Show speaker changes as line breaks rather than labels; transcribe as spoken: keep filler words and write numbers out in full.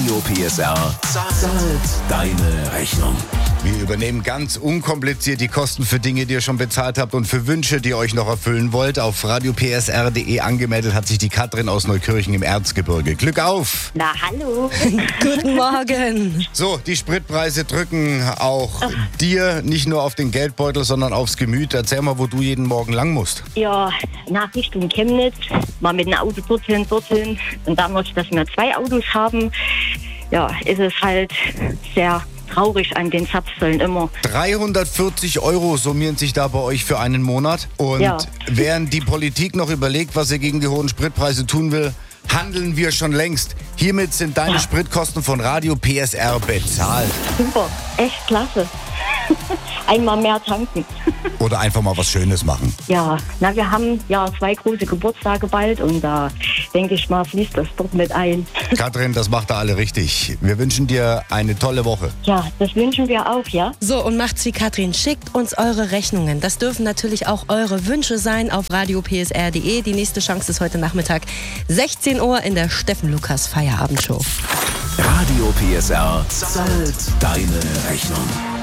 Radio P S R zahlt deine Rechnung.
Wir übernehmen ganz unkompliziert die Kosten für Dinge, die ihr schon bezahlt habt und für Wünsche, die ihr euch noch erfüllen wollt. Auf radio p s r punkt d e angemeldet hat sich die Katrin aus Neukirchen im Erzgebirge. Glück auf!
Na, hallo.
Guten Morgen.
So, die Spritpreise drücken auch dir nicht nur auf den Geldbeutel, sondern aufs Gemüt. Erzähl mal, wo du jeden Morgen lang musst.
Ja, nach Richtung Chemnitz, mal mit einem Auto dorthin, dorthin. Und dadurch, dass wir zwei Autos haben, ja, ist es halt sehr traurig an den Zapfsäulen immer.
dreihundertvierzig Euro summieren sich da bei euch für einen Monat. Und
Ja.
während die Politik noch überlegt, was sie gegen die hohen Spritpreise tun will, handeln wir schon längst. Hiermit sind deine
Ja.
Spritkosten von Radio P S R bezahlt.
Super, echt klasse. Einmal mehr tanken.
Oder einfach mal was Schönes machen.
Ja, na, wir haben ja zwei große Geburtstage bald und da denke ich mal, fließt das dort mit ein.
Katrin, das macht ihr alle richtig. Wir wünschen dir eine tolle Woche.
Ja, das wünschen wir auch, ja?
So, und macht's wie Katrin. Schickt uns eure Rechnungen. Das dürfen natürlich auch eure Wünsche sein auf radio p s r punkt d e. Die nächste Chance ist heute Nachmittag sechzehn Uhr in der Steffen Lukas Feierabendshow.
Radio P S R zahlt deine Rechnung.